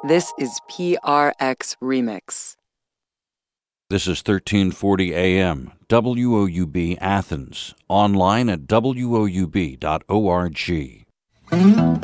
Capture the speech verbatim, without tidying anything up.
This is P R X Remix. This is thirteen forty A M, W O U B Athens, online at W O U B dot org.